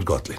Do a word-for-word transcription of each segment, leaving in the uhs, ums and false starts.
Gotlin.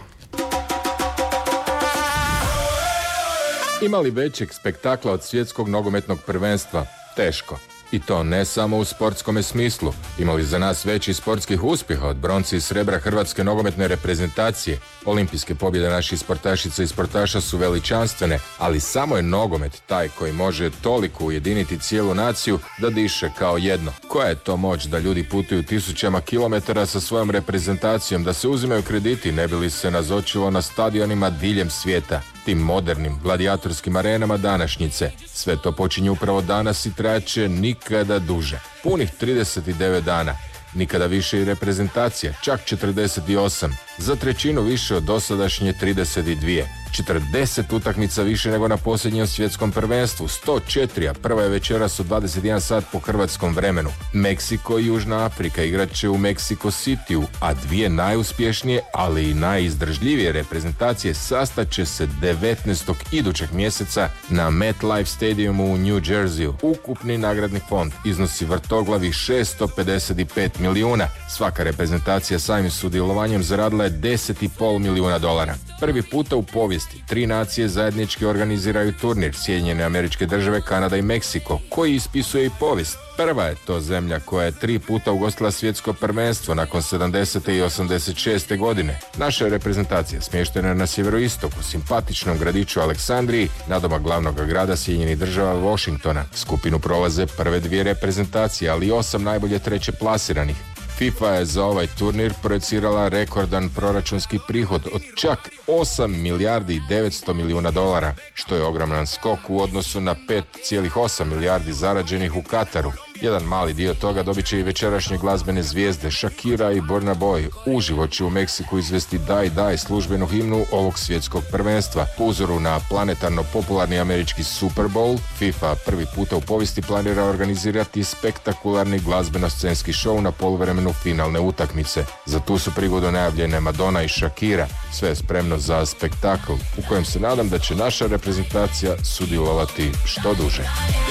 Ima li većeg spektakla od svjetskog nogometnog prvenstva? Teško. I to ne samo u sportskome smislu. Ima li za nas većih sportskih uspjeha od bronci i srebra hrvatske nogometne reprezentacije? Olimpijske pobjede naših sportašica i sportaša su veličanstvene, ali samo je nogomet taj koji može toliko ujediniti cijelu naciju da diše kao jedno. Koja je to moć da ljudi putuju tisućama kilometara sa svojom reprezentacijom, da se uzimaju krediti ne bi li se nazočilo na stadionima diljem svijeta? Tim modernim gladijatorskim arenama današnjice. Sve to počinje upravo danas i trajaće nikada duže. Punih trideset devet dana. Nikada više i reprezentacija, čak četrdeset osam. Za trećinu više od dosadašnje trideset dvije. četrdeset utakmica više nego na posljednjem svjetskom prvenstvu, sto četiri, a prva je večeras u dvadeset jedan sat po hrvatskom vremenu. Meksiko i Južna Afrika igrat će u Meksiko Cityu, a dvije najuspješnije, ali i najizdržljivije reprezentacije sastaće se devetnaestog idućeg mjeseca na MetLife Stadiumu u New Jerseyu. Ukupni nagradni fond iznosi vrtoglavih šesto pedeset pet milijuna. Svaka reprezentacija samim sudjelovanjem zaradila je deset i pol milijuna dolara. Prvi puta u povijesti tri nacije zajednički organiziraju turnir, Sjedinjene Američke Države, Kanada i Meksiko, koji ispisuje i povijest. Prva je to zemlja koja je tri puta ugostila svjetsko prvenstvo nakon sedamdesete i osamdeset šeste godine. Naša reprezentacija smještena je na sjeveroistoku, simpatičnom gradiću Aleksandriji, nadomak glavnog grada Sjedinjenih Država Washingtona. Skupinu prolaze prve dvije reprezentacije, ali i osam najbolje treće plasiranih. FIFA je za ovaj turnir projecirala rekordan proračunski prihod od čak osam milijardi i devetsto milijuna dolara, što je ogroman skok u odnosu na pet zarez osam milijardi zarađenih u Kataru. Jedan mali dio toga dobit će i večerašnje glazbene zvijezde Shakira i Burna Boy. Uživo će u Meksiku izvesti Die Die, službenu himnu ovog svjetskog prvenstva. Po uzoru na planetarno popularni američki Super Bowl, FIFA prvi puta u povijesti planira organizirati spektakularni glazbeno-scenski show na poluvremenu finalne utakmice. Za tu su prigodu najavljene Madonna i Shakira. Sve je spremno za spektakl u kojem se nadam da će naša reprezentacija sudjelovati što duže.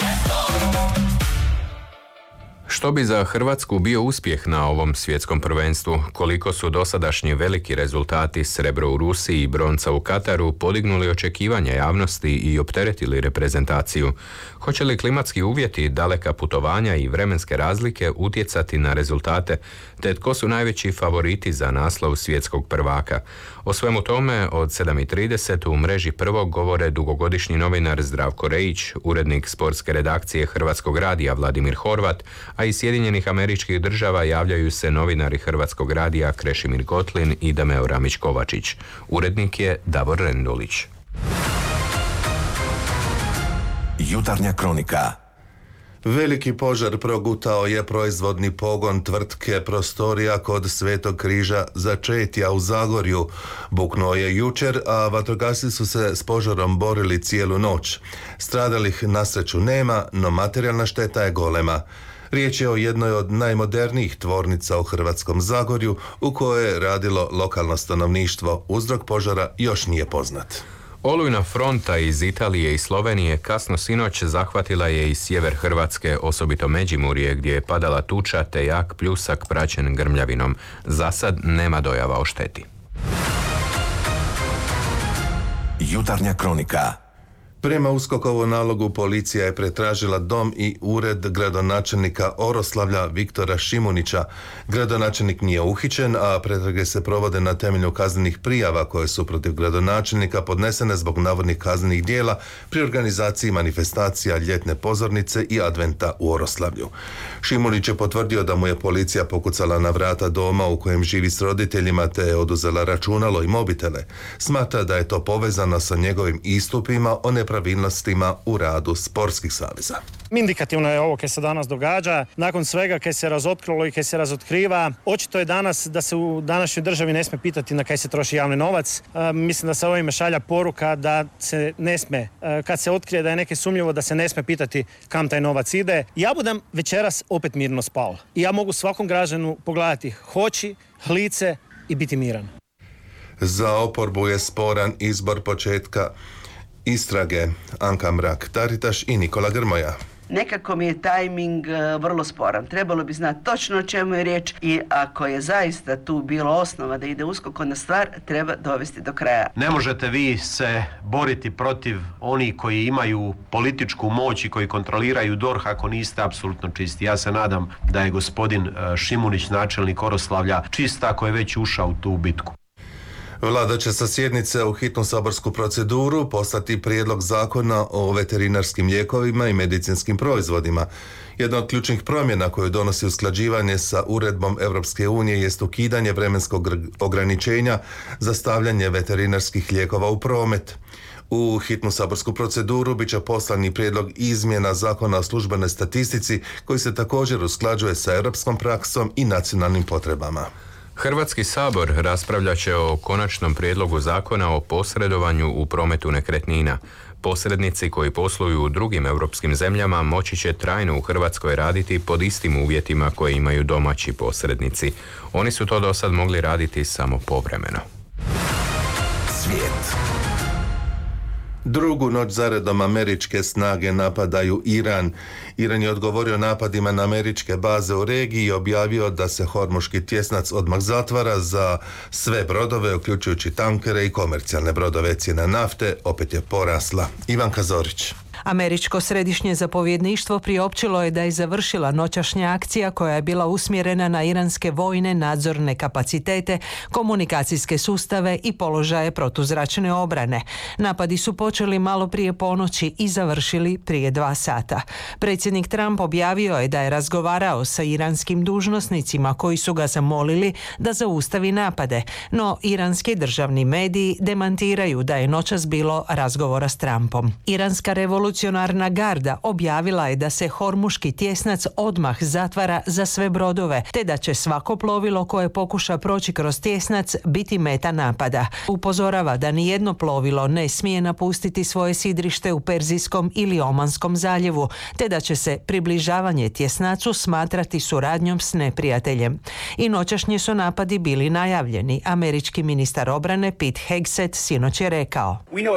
Što bi za Hrvatsku bio uspjeh na ovom svjetskom prvenstvu? Koliko su dosadašnji veliki rezultati, srebro u Rusiji i bronca u Kataru, podignuli očekivanja javnosti i opteretili reprezentaciju? Hoće li klimatski uvjeti, daleka putovanja i vremenske razlike utjecati na rezultate? Te tko su najveći favoriti za naslov svjetskog prvaka? O svemu tome od sedam i trideset u mreži Prvog govore dugogodišnji novinar Zdravko Rejić, urednik sportske redakcije Hrvatskog radija Vladimir Horvat, a iz Sjedinjenih Američkih Država javljaju se novinari Hrvatskog radija Krešimir Gotlin i Dameo Ramić-Kovačić. Urednik je Davor Rendulić. Jutarnja kronika. Veliki požar progutao je proizvodni pogon tvrtke Prostorija kod Svetog križa Začetja u Zagorju. Buknuo je jučer, a vatrogasci su se s požarom borili cijelu noć. Stradalih na sreću nema, no materijalna šteta je golema. Riječ je o jednoj od najmodernijih tvornica u Hrvatskom Zagorju u kojoj je radilo lokalno stanovništvo. Uzrok požara još nije poznat. Olujna fronta iz Italije i Slovenije kasno sinoć zahvatila je i sjever Hrvatske, osobito Međimurje, gdje je padala tuča te jak pljusak praćen grmljavinom. Za sad nema dojava o šteti. Jutarnja kronika. Prema USKOK-ovom nalogu policija je pretražila dom i ured gradonačelnika Oroslavlja Viktora Šimunića. Gradonačelnik nije uhićen, a pretrage se provode na temelju kaznenih prijava koje su protiv gradonačelnika podnesene zbog navodnih kaznenih dijela pri organizaciji manifestacija ljetne pozornice i adventa u Oroslavlju. Šimunić je potvrdio da mu je policija pokucala na vrata doma u kojem živi s roditeljima te je oduzela računalo i mobitele. Smatra da je to povezano sa njegovim istupima o nepravilnostima u radu sportskih saveza. Indikativno je ovo kaj se danas događa. Nakon svega kaj se razotkrilo i kaj se razotkriva, očito je danas da se u današnjoj državi ne smije pitati na kaj se troši javni novac. E, mislim da se ovime šalja poruka da se ne smije, e, kad se otkrije da je neke sumnjivo, da se ne smije pitati kam taj novac ide. Ja budem večeras opet mirno spao. I ja mogu svakom građanu pogledati hoći, lice i biti miran. Za oporbu je sporan izbor početka istrage. Anka Mrak-Taritaš i Nikola Grmoja. nekako mi je tajming vrlo sporan. Trebalo bi znati točno o čemu je riječ i ako je zaista tu bilo osnova da ide USKOK, onda stvar treba dovesti do kraja. Ne možete vi se boriti protiv onih koji imaju političku moć i koji kontroliraju D O R H ako niste apsolutno čisti. Ja se nadam da je gospodin Šimunić, načelnik Oroslavlja, čist ako je već ušao u tu bitku. Vlada će sa sjednice u hitnu saborsku proceduru poslati prijedlog zakona o veterinarskim lijekovima i medicinskim proizvodima. Jedna od ključnih promjena koju donosi usklađivanje sa uredbom Europske unije jest ukidanje vremenskog ograničenja za stavljanje veterinarskih lijekova u promet. U hitnu saborsku proceduru bit će poslani prijedlog izmjena zakona o službenoj statistici koji se također usklađuje sa europskom praksom i nacionalnim potrebama. Hrvatski sabor raspravljat će o konačnom prijedlogu zakona o posredovanju u prometu nekretnina. Posrednici koji posluju u drugim europskim zemljama moći će trajno u Hrvatskoj raditi pod istim uvjetima koje imaju domaći posrednici. Oni su to do sad mogli raditi samo povremeno. Svijet. Drugu noć zaredom američke snage napadaju Iran. Iran je odgovorio napadima na američke baze u regiji i objavio da se Hormuški tjesnac odmah zatvara za sve brodove, uključujući tankere i komercijalne brodove. Cijena nafte opet je porasla. Ivanka Zorić. Američko središnje zapovjedništvo priopćilo je da je završila noćašnja akcija koja je bila usmjerena na iranske vojne nadzorne kapacitete, komunikacijske sustave i položaje protuzračne obrane. Napadi su počeli malo prije ponoći i završili prije dva sata. Predsjednik Trump objavio je da je razgovarao sa iranskim dužnosnicima koji su ga zamolili da zaustavi napade, no iranski državni mediji demantiraju da je noćas bilo razgovora s Trumpom. Iranska revolucija Revolucionarna garda objavila je da se Hormuški tjesnac odmah zatvara za sve brodove, te da će svako plovilo koje pokuša proći kroz tjesnac biti meta napada. Upozorava da nijedno plovilo ne smije napustiti svoje sidrište u Perzijskom ili Omanskom zaljevu, te da će se približavanje tjesnacu smatrati suradnjom s neprijateljem. I noćašnji su napadi bili najavljeni. Američki ministar obrane Pete Hegseth sinoć je rekao: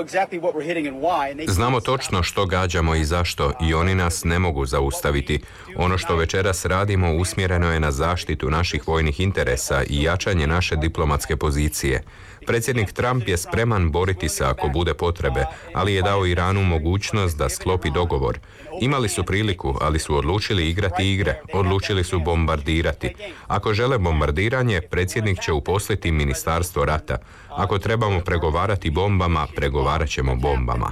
Znamo točno što gađamo i zašto i oni nas ne mogu zaustaviti. Ono što večeras radimo usmjereno je na zaštitu naših vojnih interesa i jačanje naše diplomatske pozicije. Predsjednik Trump je spreman boriti se ako bude potrebe, ali je dao Iranu mogućnost da sklopi dogovor. Imali su priliku, ali su odlučili igrati igre, odlučili su bombardirati. Ako žele bombardiranje, predsjednik će uposliti ministarstvo rata. Ako trebamo pregovarati bombama, pregovarat ćemo bombama.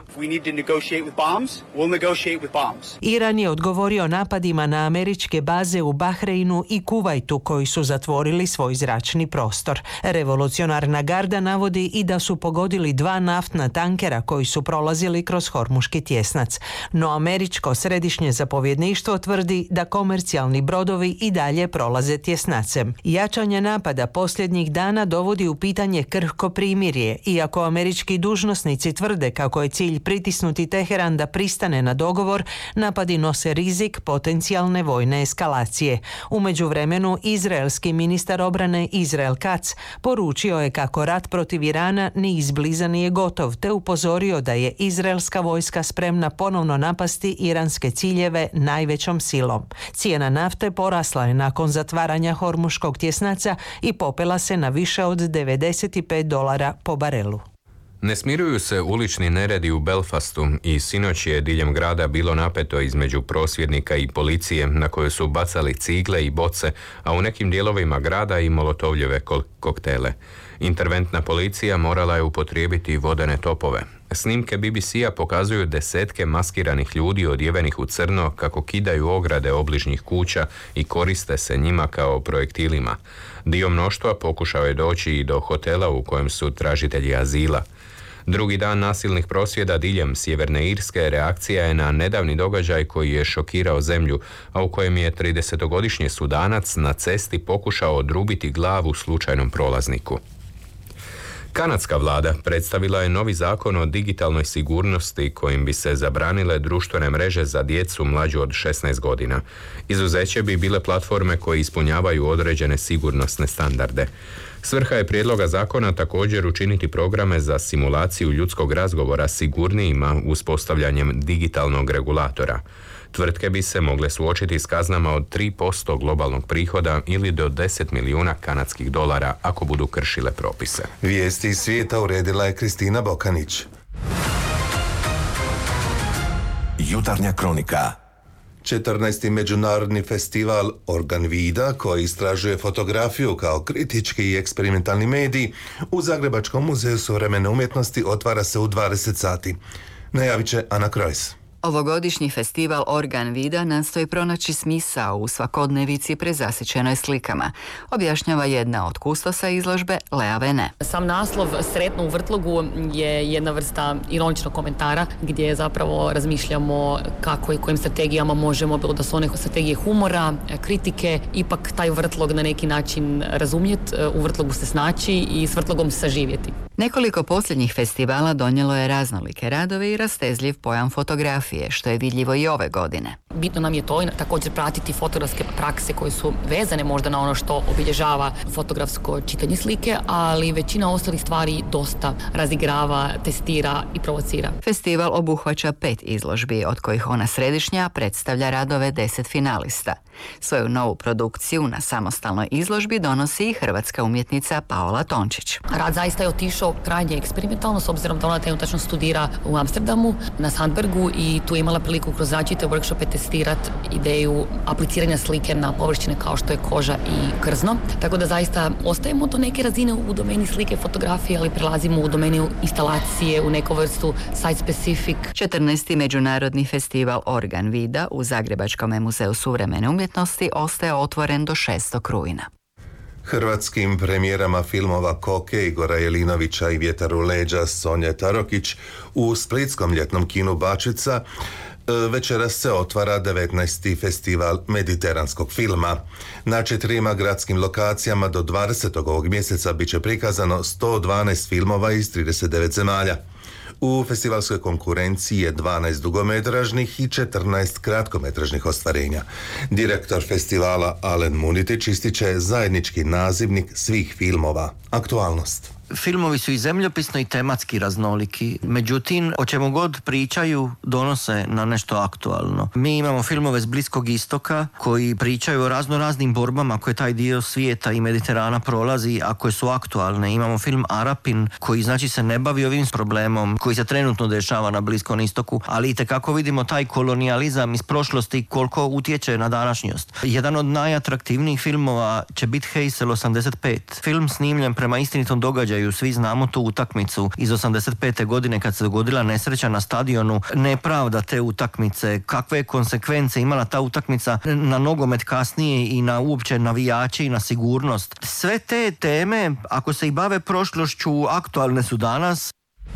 Iran je odgovorio napadima na američke baze u Bahreinu i Kuvajtu koji su zatvorili svoj zračni prostor. Revolucionarna garda navodi i da su pogodili dva naftna tankera koji su prolazili kroz Hormuški tjesnac. No američko središnje zapovjedništvo tvrdi da komercijalni brodovi i dalje prolaze tjesnacem. Jačanje napada posljednjih dana dovodi u pitanje krhko primirje, iako američki dužnosnici tvrde kako je cilj pritisnuti Teheran da pristane na dogovor, napadi nose rizik potencijalne vojne eskalacije. U međuvremenu, izraelski ministar obrane Izrael Katz poručio je kako rat protiv Irana ni izbliza nije gotov, te upozorio da je izraelska vojska spremna ponovno napasti iranske ciljeve najvećom silom. Cijena nafte porasla je nakon zatvaranja Hormuškog tjesnaca i popela se na više od devedeset pet dolara po barelu. Ne smiruju se ulični neredi u Belfastu i sinoć je diljem grada bilo napeto između prosvjednika i policije na koje su bacali cigle i boce, a u nekim dijelovima grada i molotovljeve koktele. Interventna policija morala je upotrijebiti vodene topove. Snimke B B C-a pokazuju desetke maskiranih ljudi odjevenih u crno kako kidaju ograde obližnjih kuća i koriste se njima kao projektilima. Dio mnoštva pokušao je doći i do hotela u kojem su tražitelji azila. Drugi dan nasilnih prosvjeda diljem Sjeverne Irske reakcija je na nedavni događaj koji je šokirao zemlju, a u kojem je tridesetogodišnji Sudanac na cesti pokušao odrubiti glavu slučajnom prolazniku. Kanadska vlada predstavila je novi zakon o digitalnoj sigurnosti kojim bi se zabranile društvene mreže za djecu mlađu od šesnaest godina. Izuzeće bi bile platforme koje ispunjavaju određene sigurnosne standarde. Svrha je prijedloga zakona također učiniti programe za simulaciju ljudskog razgovora sigurnijima uspostavljanjem digitalnog regulatora. Tvrtke bi se mogle suočiti s kaznama od tri posto globalnog prihoda ili do deset milijuna kanadskih dolara ako budu kršile propise. Vijesti iz svijeta uredila je Kristina Bokanić. Jutarnja kronika. četrnaesti. Međunarodni festival Organ Vida, koji istražuje fotografiju kao kritički i eksperimentalni medij, u Zagrebačkom muzeju suvremene umjetnosti otvara se u dvadeset sati. Najavit će Ana Krojs. Ovogodišnji festival Organ Vida nastoji pronaći smisao u svakodnevici prezasićenoj slikama, objašnjava jedna od kustosa izložbe, Lea Vene. Sam naslov Sretno u vrtlogu je jedna vrsta ironičnog komentara gdje zapravo razmišljamo kako i kojim strategijama možemo, bilo da su one strategije humora, kritike, ipak taj vrtlog na neki način razumjeti, u vrtlogu se snaći i s vrtlogom saživjeti. Nekoliko posljednjih festivala donijelo je raznolike radove i rastezljiv pojam fotografije, što je vidljivo i ove godine. Bitno nam je to i također pratiti fotografske prakse koje su vezane možda na ono što obilježava fotografsko čitanje slike, ali većina ostalih stvari dosta razigrava, testira i provocira. Festival obuhvaća pet izložbi, od kojih ona središnja predstavlja radove deset finalista. Svoju novu produkciju na samostalnoj izložbi donosi i hrvatska umjetnica Paola Tončić. Rad zaista je otišao krajnje eksperimentalno, s obzirom da ona trenutačno studira u Amsterdamu na Sandbergu i tu je imala priliku kroz različite workshope testirati ideju apliciranja slike na površine kao što je koža i krzno. Tako da zaista ostajemo do neke razine u domeni slike fotografije, ali prelazimo u domenu instalacije, u neku vrstu site specific. četrnaesti. Međunarodni festival Organ Vida u Zagrebačkom muzeju suvremene umjetnosti ostaje otvoren do šestog rujna. Hrvatskim premijerama filmova Koke Igora Jelinovića i Vjetar u leđa Sonje Tarokić u splitskom ljetnom kinu Bačica večeras se otvara devetnaesti. festival mediteranskog filma. Na četirima gradskim lokacijama do dvadesetog ovog mjeseca bit će prikazano sto dvanaest filmova iz trideset devet zemalja. U festivalskoj konkurenciji je dvanaest dugometražnih i četrnaest kratkometražnih ostvarenja. Direktor festivala Alen Munitić ističe zajednički nazivnik svih filmova – aktualnost. Filmovi su i zemljopisno i tematski raznoliki, međutim, o čemu god pričaju, donose na nešto aktualno. Mi imamo filmove s Bliskog istoka koji pričaju o razno raznim borbama koje taj dio svijeta i Mediterana prolazi, a koje su aktualne. Imamo film Arapin koji znači se ne bavi ovim problemom koji se trenutno dešava na Bliskom istoku, ali itekako vidimo taj kolonijalizam iz prošlosti koliko utječe na današnjost. Jedan od najatraktivnijih filmova će biti Heysel osamdeset pet. Film snimljen prema istinitom događaju. Svi znamo tu utakmicu iz osamdeset pete godine kad se dogodila nesreća na stadionu, nepravda te utakmice, kakve je konsekvence imala ta utakmica na nogomet kasnije i na uopće navijače i na sigurnost. Sve te teme, ako se i bave prošlošću, aktualne su danas.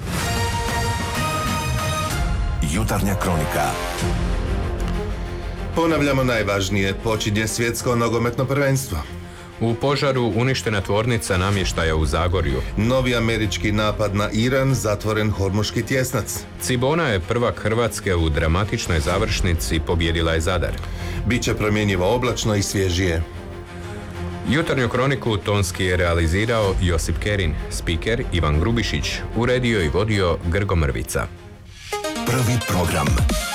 Jutarnja kronika. Ponavljamo najvažnije, počinje svjetsko nogometno prvenstvo. U požaru uništena tvornica namještaja u Zagorju. Novi američki napad na Iran, zatvoren Hormuški tjesnac. Cibona je prvak Hrvatske u dramatičnoj završnici, pobijedila je Zadar. Biće promjenjivo oblačno i svježije. Jutarnju kroniku tonski je realizirao Josip Kerin, spiker Ivan Grubišić, uredio i vodio Grgo Mrvica. Prvi program.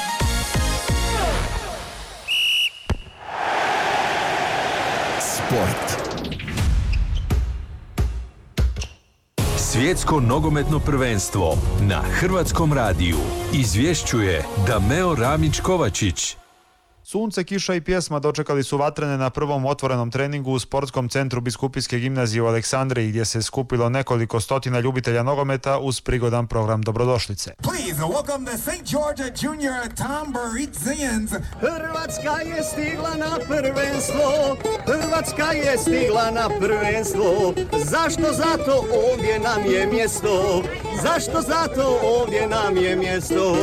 Sport. Svjetsko nogometno prvenstvo na Hrvatskom radiju izvješćuje Dameo Ramić-Kovačić. Sunce, kiša i pjesma dočekali su vatrene na prvom otvorenom treningu u sportskom centru Biskupijske gimnazije u Aleksandriji, gdje se skupilo nekoliko stotina ljubitelja nogometa uz prigodan program dobrodošlice. Please welcome the Saint Georgia Junior Tom Baritzins. Hrvatska je stigla na prvenstvo, Hrvatska je stigla na prvenstvo. Zašto? Zato ovdje nam je mjesto. Zašto? Zato ovdje nam je mjesto.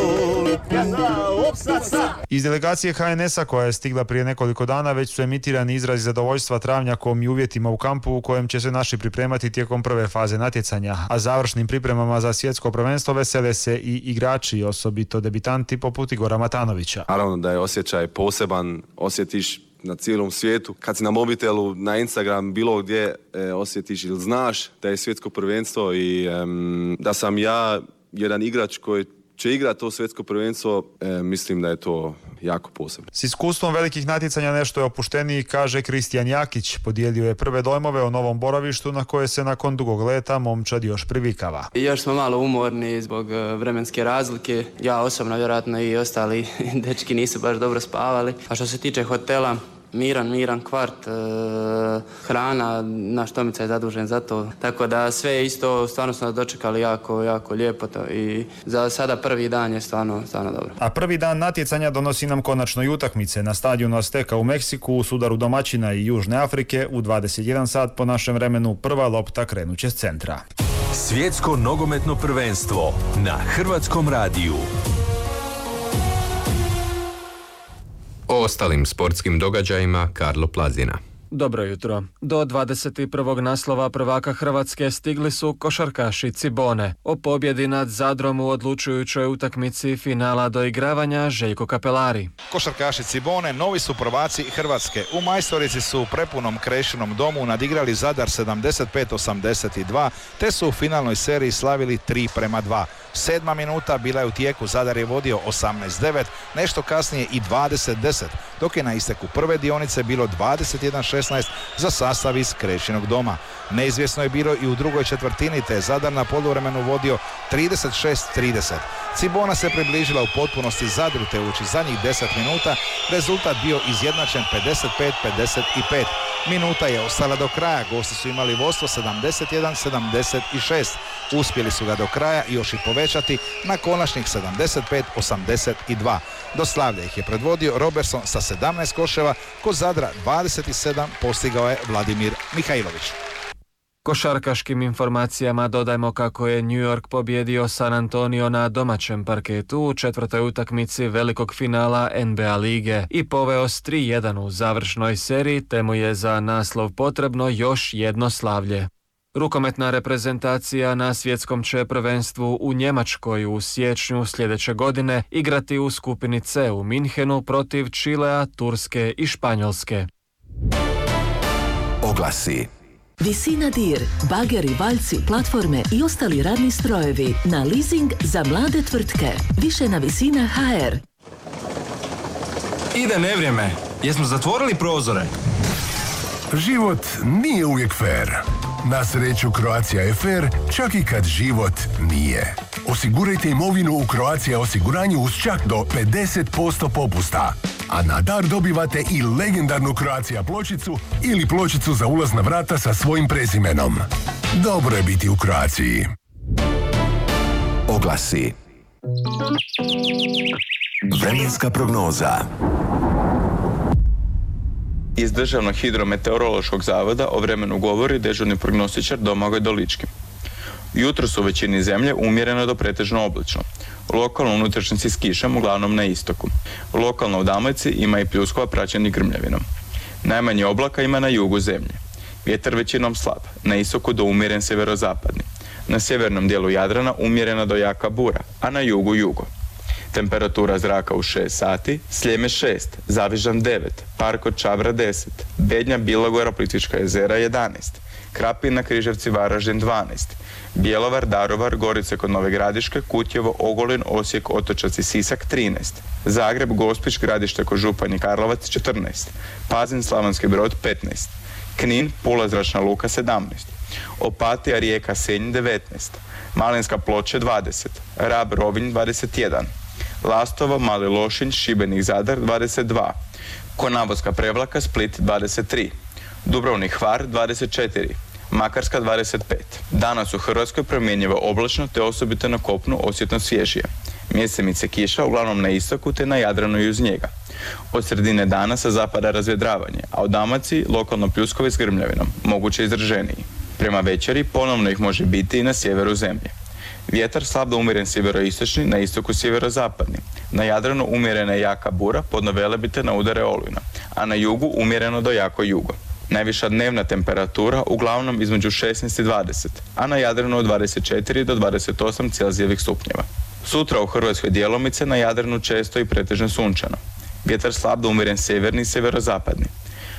Iz delegacije H N S-a koja je stigla prije nekoliko dana već su emitirani izrazi zadovoljstva travnjakom i uvjetima u kampu u kojem će se naši pripremati tijekom prve faze natjecanja, a završnim pripremama za svjetsko prvenstvo vesele se i igrači, osobito debitanti poput Igora Matanovića. Naravno da je osjećaj poseban, osjetiš na cijelom svijetu. Kad si na mobitelu, na Instagram, bilo gdje e, osjetiš ili znaš da je svjetsko prvenstvo i e, da sam ja jedan igrač koji će igrati to svjetsko prvenstvo, e, mislim da je to jako posebno. S iskustvom velikih natjecanja nešto je opušteniji, kaže Kristijan Jakić. Podijelio je prve dojmove o novom boravištu na koje se nakon dugog leta momčad još privikava. Još smo malo umorni zbog vremenske razlike. Ja osobno, vjerojatno i ostali dečki nisu baš dobro spavali. A što se tiče hotela, miran, miran kvart, e, hrana, naš Tomica je zadužen za to. Tako da sve je isto, stvarno smo dočekali jako, jako lijepo to i za sada prvi dan je stvarno, stvarno dobro. A prvi dan natjecanja donosi nam konačno i utakmice na stadionu Azteka u Meksiku u sudaru domaćina i Južne Afrike u dvadeset jedan sat po našem vremenu. Prva lopta krenuće s centra. Svjetsko nogometno prvenstvo na Hrvatskom radiju. O ostalim sportskim događajima Karlo Plazina. Dobro jutro. Do dvadeset prvog naslova prvaka Hrvatske stigli su košarkaši Cibone. O pobjedi nad Zadrom u odlučujućoj utakmici finala doigravanja Željko Kapelari. Košarkaši Cibone novi su prvaci Hrvatske. U majstorici su u prepunom Krešinom domu nadigrali Zadar sedamdeset pet osamdeset dva, te su u finalnoj seriji slavili tri prema dva. Sedma minuta bila je u tijeku, Zadar je vodio osamnaest devet, nešto kasnije i dvadeset deset, dok je na isteku prve dionice bilo dvadeset jedan šesnaest za sastav iz Krešinog doma. Neizvjesno je bilo i u drugoj četvrtini, te je Zadar na poluvremenu vodio trideset šest trideset. Cibona se približila u potpunosti Zadru, te uči zadnjih deset minuta rezultat bio izjednačen pedeset pet pedeset pet. Minuta je ostala do kraja, gosti su imali vodstvo sedamdeset jedan sedamdeset šest. Uspjeli su ga do kraja i još i povećati na konačnih sedamdeset pet osamdeset dva. Do slavlja ih je predvodio Robertson sa sedamnaest koševa, kod Zadra dvadeset sedam postigao je Vladimir Mihajlović. Košarkaškim informacijama dodajmo kako je New York pobjedio San Antonio na domaćem parketu u četvrtoj utakmici velikog finala N B A lige i poveo s tri jedan u završnoj seriji, te mu je za naslov potrebno još jedno slavlje. Rukometna reprezentacija na svjetskom će prvenstvu u Njemačkoj u siječnju sljedeće godine igrati u skupini C u Minhenu protiv Čilea, Turske i Španjolske. Oglasi. Visina dir, bageri, valjci, platforme i ostali radni strojevi na leasing za mlade tvrtke. Više na Visina ha er. Ide nevrijeme. Jesmo zatvorili prozore? Život nije uvijek fair. Na sreću Croatia je fair, čak i kad život nije. Osigurajte imovinu u Croatia osiguranju uz čak do pedeset posto popusta. A na dar dobivate i legendarnu Croatia pločicu ili pločicu za ulaz na vrata sa svojim prezimenom. Dobro je biti u Croaciji. Oglasi. Vremenska prognoza. Iz Državnog hidrometeorološkog zavoda o vremenu govori dežurni prognostičar Domagoj Dolički. Jutro su u većini zemlje umjereno do pretežno oblačno. Lokalno unutrašnjosti s kišom, uglavnom na istoku. Lokalno u Dalmaciji ima i pljuskova praćeni grmljavinom. Najmanje oblaka ima na jugu zemlje. Vjetar većinom slab, na istoku do umjeren sjeverozapadni. Na sjevernom dijelu Jadrana umjerena do jaka bura, a na jugu jugo. Temperatura zraka u šest sati, Sljeme šest, Zavižan devet, Park Čavra deset, Bednja, Bilogora, Plitvička jezera jedanaest, Krapina, Križevci, Varaždin dvanaest, Bjelovar, Daruvar, Gorice kod Nove Gradiške, Kutjevo, Ogulin, Osijek, Otočac i Sisak trinaest, Zagreb, Gospić, Gradište kod Županj i Karlovac četrnaest, Pazin, Slavonski Brod petnaest, Knin, Pula, Zračna luka sedamnaest, Opatija, Rijeka, Senj devetnaest, Malinska Ploče dvadeset, Rab, Rovinj dvadeset jedan, Lastovo, Mali Lošinj, Šibenik, Zadar dvadeset dva, Konavolska Prevlaka, Split dvadeset tri, Dubrovnik, Hvar dvadeset četiri, Makarska dvadeset pet. Danas u Hrvatskoj promjenjivo oblačno te osobito na kopnu osjetno svježije. Mjesemice kiša uglavnom na istoku te na Jadranu i uz njega. Od sredine dana sa zapada razvjedravanje, a u Dalmaciji lokalno pljuskovi s grmljavinom, moguće izraženiji. Prema večeri ponovno ih može biti i na sjeveru zemlje. Vjetar slab do umjeren sjeveroistočni, na istoku sjeverozapadni. Na Jadranu umjerena je jaka bura, podno Velebite na udare olujna, a na jugu umjereno do jako jugo. Najviša dnevna temperatura uglavnom između šesnaest i dvadeset, a na Jadranu od dvadeset četiri do dvadeset osam Celzijevih stupnjeva. Sutra u Hrvatskoj djelomice, na Jadranu često i pretežno sunčano. Vjetar slab do umjeren sjeverni i sjeverozapadni.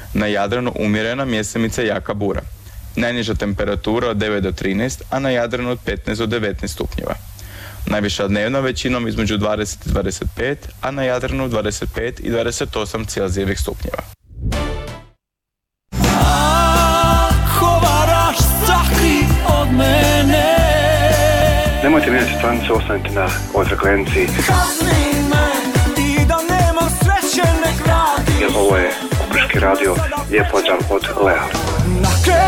Na Jadranu umjerena, mjesemica jaka bura. Najniža temperatura od devet do trinaest, a na Jadranu od petnaest do devetnaest stupnjeva. Najviša dnevna većinom između dvadeset i dvadeset pet, a na Jadranu dvadeset pet i dvadeset osam Celzijevih stupnjeva. Ako varaš, sakri od mene. Nemojte mijenjati stranicu, ostanite na ovoj frekvenciji. Kazni me i da nemam sreće nek radi. Jer ovo je Kuprški radio, lijep pozdrav od Lea.